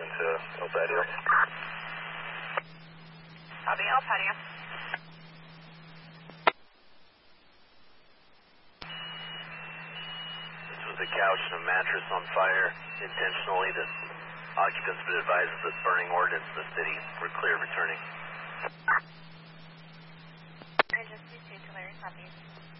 to El Patio. Copy, El Patio. This was a couch and a mattress on fire intentionally. The occupants have been advised of the burning ordinance in the city. We're clear returning. Agency 2 to Larry, copy.